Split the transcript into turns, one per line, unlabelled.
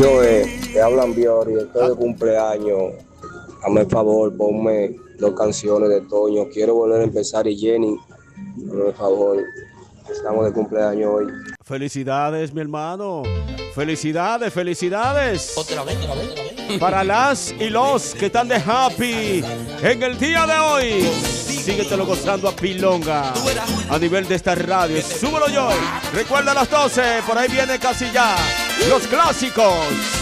te hablan Biori, estoy de cumpleaños. Hazme el favor, ponme 2 canciones de Toño. Quiero volver a empezar y Jenny, hazme el favor. Estamos de cumpleaños hoy.
Felicidades, mi hermano. Felicidades, felicidades.
Otra vez.
Para las y los que están de happy en el día de hoy. Síguetelo gozando a pilonga a nivel de esta radio. Súbelo yo. Recuerda a las 12. Por ahí viene casi ya los clásicos.